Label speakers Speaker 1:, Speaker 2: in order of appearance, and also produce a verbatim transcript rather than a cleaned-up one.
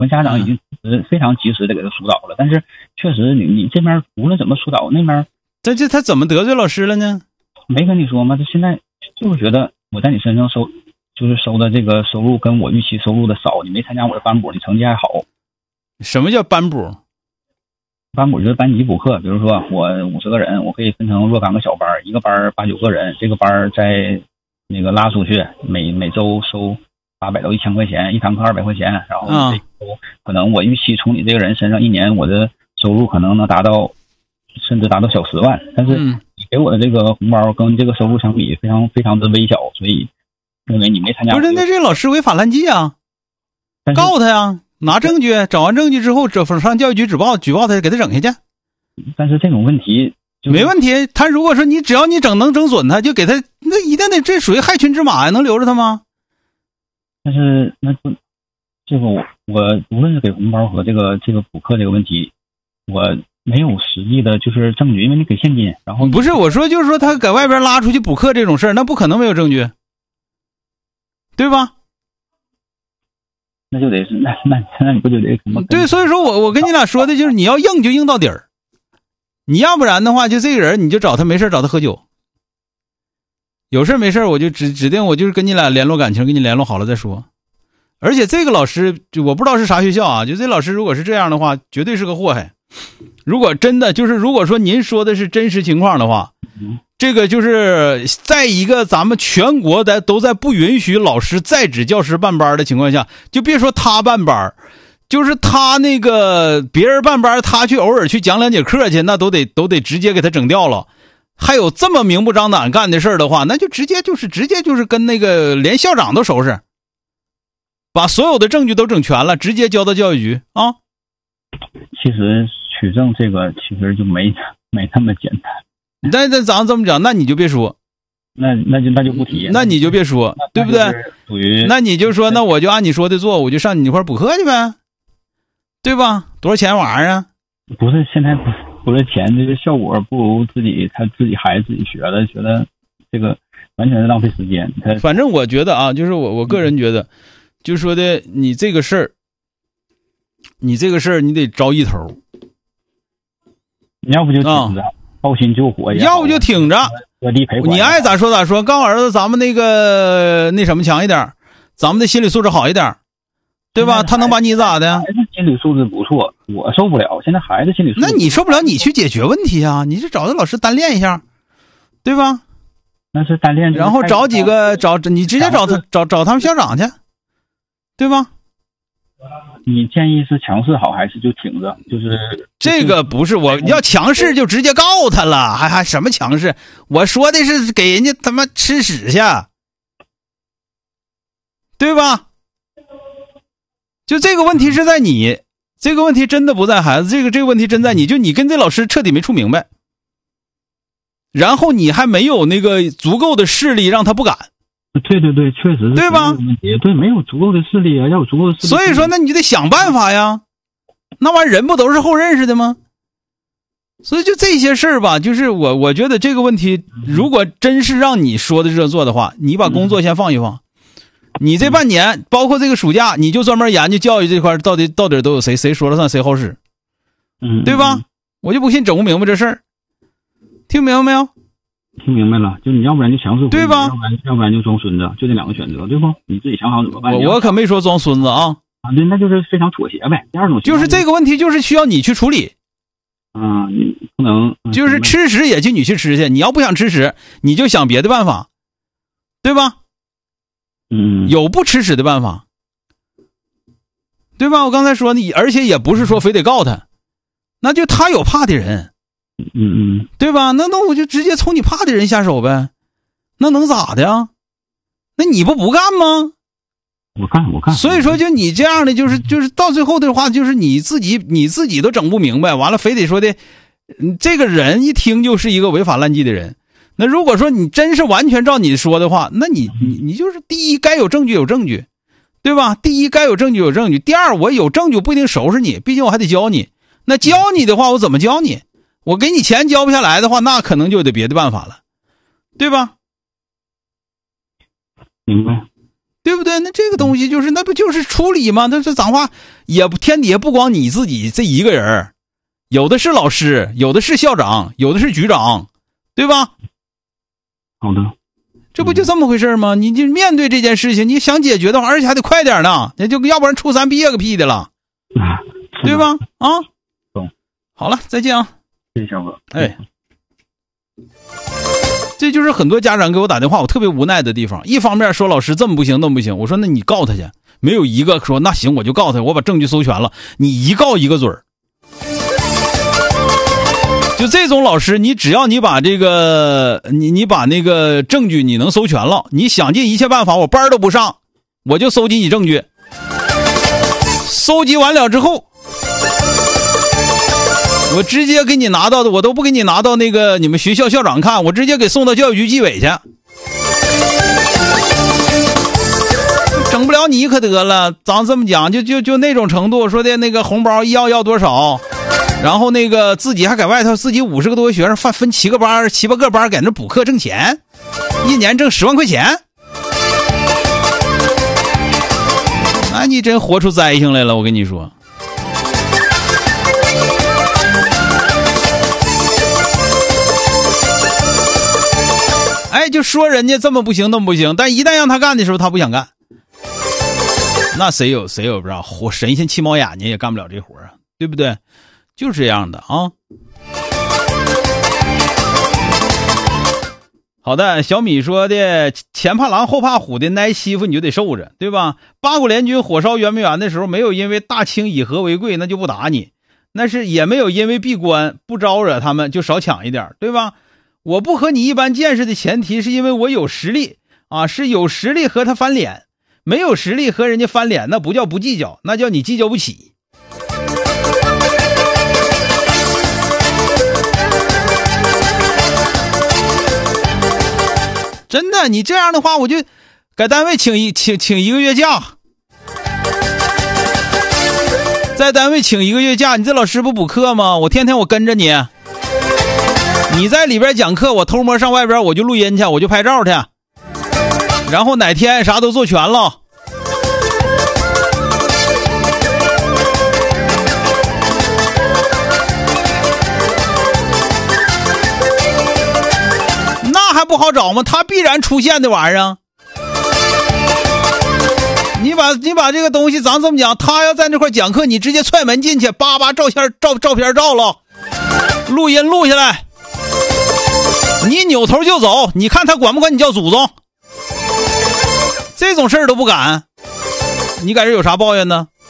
Speaker 1: 我家长已经非常及时的给他疏导了，但是确实你你这边无论怎么疏导，那边
Speaker 2: 这这他怎么得罪老师了呢？
Speaker 1: 没跟你说吗？他现在就是觉得我在你身上收，就是收的这个收入跟我预期收入的少，你没参加我的班补，你成绩还好。
Speaker 2: 什么叫班补？
Speaker 1: 班补就是班级补课，比如说我五十个人，我可以分成若干个小班，一个班八九个人，这个班在那个拉出去，每每周收八百到一千块钱，一堂课二百块钱，然后这周可能我预期从你这个人身上一年我的收入可能能达到甚至达到小十万，但是你给我的这个红包跟这个收入相比非常非常的微小，所以认为你没参加。
Speaker 2: 不是，那这老师违法乱纪啊，告他呀，拿证据，找完证据之后上教育局举报举报他，给他整下去。
Speaker 1: 但是这种问题
Speaker 2: 没问题，他如果说你只要你整能整损他，就给他，那一定得，这属于害群之马呀，能留着他吗？
Speaker 1: 但是那不这个我我无论是给红包和这个这个补课这个问题，我没有实际的就是证据，因为你给现金，然后
Speaker 2: 不是我说就是说他在外边拉出去补课这种事儿，那不可能没有证据，对吧？
Speaker 1: 那就得是那那那你不就得什么？
Speaker 2: 对，所以说我我跟你俩说的就是你要硬就硬到底儿，你要不然的话就这个人你就找他没事找他喝酒，有事没事我就指指定我就是跟你俩联络感情，跟你联络好了再说。而且这个老师就我不知道是啥学校啊，就这老师如果是这样的话，绝对是个祸害。如果真的就是如果说您说的是真实情况的话，这个就是在一个咱们全国的都在不允许老师在职教师办班的情况下，就别说他办班，就是他那个别人办班，他去偶尔去讲两节课去，那都得都得直接给他整掉了。还有这么明目张胆干的事儿的话，那就直接就是直接就是跟那个连校长都收拾，把所有的证据都整全了，直接交到教育局啊。
Speaker 1: 其实取证这个其实就没没那么简单。
Speaker 2: 那那咱这么讲，那你就别说，
Speaker 1: 那那就那就不提，
Speaker 2: 那你就别说，对不对？
Speaker 1: 属于
Speaker 2: 那你就说，那我就按你说的做，我就上你那块补课去呗，对吧？多少钱玩意儿啊？
Speaker 1: 不是现在不不是钱，这个效果不如自己他自己孩子自己学的，觉得这个完全是浪费时间。
Speaker 2: 反正我觉得啊，就是我我个人觉得，就说的你这个事儿，你这个事儿你得着一头，
Speaker 1: 你要不就挺着。啊报信救火，
Speaker 2: 要不就挺着，你爱咋说咋说。告儿子，咱们那个那什么强一点，咱们的心理素质好一点，对吧？他能把你咋的？
Speaker 1: 孩子心理素质不错，我受不了。现在孩子心理素质，
Speaker 2: 那你受不了，你去解决问题啊！你就找个老师单练一下，对吧？
Speaker 1: 那是单练，
Speaker 2: 然后找几个找你直接找他找找他们校长去，对吧？
Speaker 1: 你建议是强势好还是就挺着？就是
Speaker 2: 这个不是我要强势就直接告他了，还还什么强势？我说的是给人家他妈吃屎去，对吧？就这个问题是在你，这个问题真的不在孩子，这个这个问题真在你，就你跟这老师彻底没处明白，然后你还没有那个足够的势力让他不敢。
Speaker 1: 对对对，确实是，
Speaker 2: 对吧？
Speaker 1: 对，没有足够的势力啊，要有足够的势力。
Speaker 2: 所以说，那你就得想办法呀。那玩意儿人不都是后认识的吗？所以就这些事儿吧，就是我我觉得这个问题，如果真是让你说的这做的话，你把工作先放一放。你这半年，包括这个暑假，你就专门研究教育这块到底到底都有谁，谁说了算，谁好使，
Speaker 1: 嗯，
Speaker 2: 对吧？我就不信整不明白这事儿。听明白没有？
Speaker 1: 听明白了，就你要不然就强势，
Speaker 2: 对吧？
Speaker 1: 要不然要不然就装孙子，就这两个选择，对不？你自己想好怎么办？
Speaker 2: 我我可没说装孙子啊，
Speaker 1: 啊，对，那就是非常妥协呗。第二种
Speaker 2: 就是这个问题，就是需要你去处理。
Speaker 1: 嗯，你不能，嗯、
Speaker 2: 就是吃屎也去你去吃去，你要不想吃屎，你就想别的办法，对吧？
Speaker 1: 嗯，
Speaker 2: 有不吃屎的办法，对吧？我刚才说你，而且也不是说非得告他，那就他有怕的人。
Speaker 1: 嗯嗯，
Speaker 2: 对吧？那那我就直接从你怕的人下手呗，那能咋的呀？那你不不干吗？
Speaker 1: 我干我干。
Speaker 2: 所以说，就你这样的，就是就是到最后的话，就是你自己你自己都整不明白，完了非得说的，这个人一听就是一个违法乱纪的人。那如果说你真是完全照你说的话，那你你你就是第一该有证据有证据，对吧？第一该有证据有证据，第二我有证据不一定收拾你，毕竟我还得教你。那教你的话，我怎么教你？我给你钱交不下来的话，那可能就得别的办法了，对吧？
Speaker 1: 明白。
Speaker 2: 对不对？那这个东西就是那不就是处理吗？那这脏话也不天底下不光你自己这一个人，有的是老师，有的是校长，有的是局长，对吧？
Speaker 1: 好的。
Speaker 2: 这不就这么回事吗？你就面对这件事情，你想解决的话，而且还得快点呢，那就要不然初三毕业个屁的了，对吧？啊，
Speaker 1: 懂。
Speaker 2: 好了，再见啊。
Speaker 1: 谢谢小哥。
Speaker 2: 哎，这就是很多家长给我打电话，我特别无奈的地方。一方面说老师这么不行那么不行，我说那你告他去，没有一个说那行我就告他，我把证据搜全了，你一告一个嘴儿。就这种老师，你只要你把这个你你把那个证据你能搜全了，你想尽一切办法，我班都不上，我就搜集你证据。搜集完了之后，我直接给你拿到的，我都不给你拿到那个你们学校校长看，我直接给送到教育局纪委去。整不了你可得了，咱这么讲，就就就那种程度，说的那个红包一要要多少。然后那个自己还在外头自己五十个多个学生分分七个班七八个班在那补课挣钱，一年挣十万块钱，那你真活出灾星来了，我跟你说。哎，就说人家这么不行那么不行，但一旦让他干的时候他不想干，那谁有谁有不知道活神仙气冒眼睛也干不了这活啊，对不对？就是这样的啊。好的，小米说的前怕狼后怕虎的挨欺负你就得受着，对吧？八国联军火烧圆明园的时候，没有因为大清以和为贵那就不打你，那是也没有因为闭关不招惹他们就少抢一点，对吧？我不和你一般见识的前提是因为我有实力啊，是有实力和他翻脸，没有实力和人家翻脸那不叫不计较，那叫你计较不起。真的，你这样的话，我就在单位请一请请一个月假，在单位请一个月假。你这老师不补课吗？我天天我跟着你，你在里边讲课，我偷摸上外边我就录音去，我就拍照去，然后哪天啥都做全了。还不好找吗？他必然出现的玩意儿。你把你把这个东西咱这么讲，他要在那块讲课，你直接踹门进去，叭叭照片照照片照了，录音录下来，你扭头就走，你看他管不管你叫祖宗？这种事儿都不敢，你在这有啥抱怨呢？